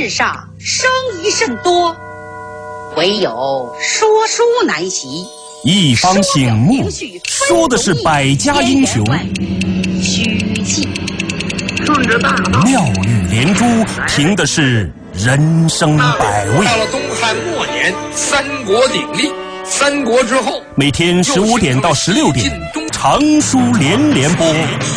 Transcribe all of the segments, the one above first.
世上生疑甚多，唯有说书难习。 一方醒目，说的是百家英雄， 虚气顺着大道， 妙语连珠，凭的是人生百味。 到了东汉末年，三国鼎立，三国之后， 每天15点到16点，长书连连播。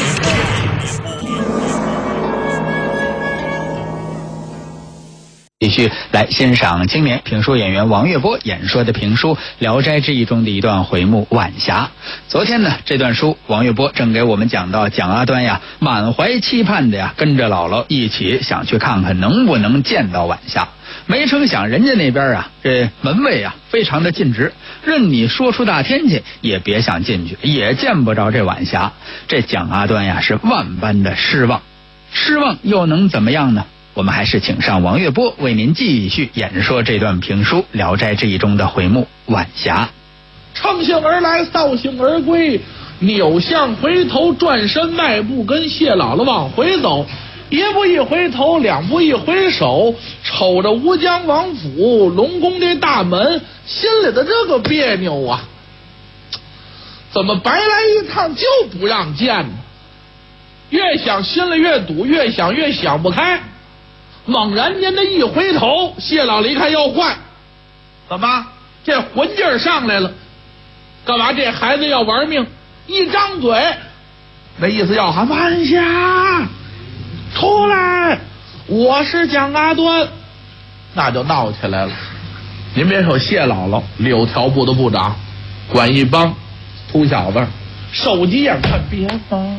继续来欣赏青年评书演员王月波演说的评书《聊斋志异》中的一段回目《晚霞》。昨天呢，这段书王月波正给我们讲到蒋阿端呀，满怀期盼的呀，跟着姥姥一起想去看看能不能见到晚霞。没成想人家那边啊，这门卫啊非常的尽职，任你说出大天去也别想进去，也见不着这晚霞。这蒋阿端呀是万般的失望，失望又能怎么样呢？我们还是请上王月波为您继续演说这段评书《聊斋志异》中的回目《晚霞》。 乘兴而来，扫兴而归，扭向回头，转身迈步，跟谢姥姥往回走。一步一回头，两步一回首，瞅着吴江王府龙宫这大门，心里的这个别扭啊！怎么白来一趟就不让见呢？越想心里越堵，越想越想不开。猛然间的一回头，谢老一看要坏，怎么这魂劲儿上来了？干嘛这孩子要玩命？一张嘴，那意思要喊晚霞出来，我是蒋阿端，那就闹起来了。您别说谢姥姥，柳条部的部长，管一帮秃小子，手急眼看，别慌。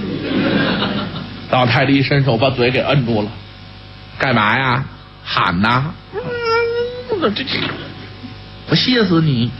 老太太一伸手把嘴给摁住了。干嘛呀？喊呐！我歇死你！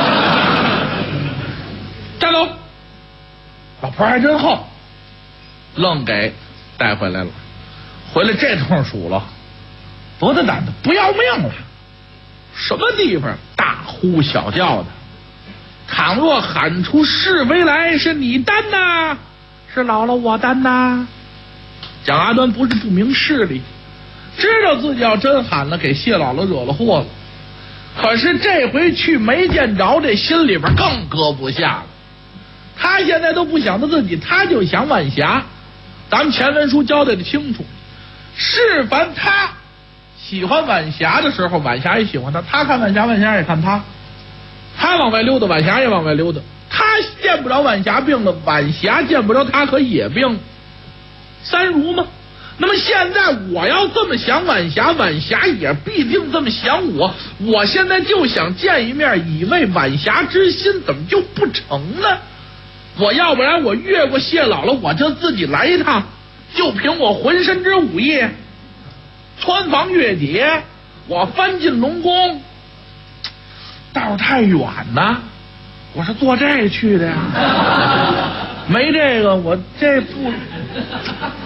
站住！老婆还真横，愣给带回来了。回来这通数了，多大胆子，不要命了！什么地方大呼小叫的？倘若喊出是非来，是你担呐，是姥姥我担呐。蒋阿端不是不明事理。知道自己要真喊了，给谢姥姥惹了祸了。可是这回去没见着，这心里边更搁不下了。他现在都不想他自己，他就想晚霞。咱们前文书交代的清楚，是凡他喜欢晚霞的时候，晚霞也喜欢他；他看晚霞，晚霞也看他。他往外溜达，晚霞也往外溜达。他见不着晚霞病了，晚霞见不着他可也病。三如吗？那么现在我要这么想晚霞，晚霞也必定这么想我。我现在就想见一面，以慰晚霞之心，怎么就不成呢？我要不然我越过谢姥姥，我就自己来一趟，就凭我浑身之武艺，穿房越解，我翻进龙宫，道太远呐，我是坐这去的呀。没这个，我这不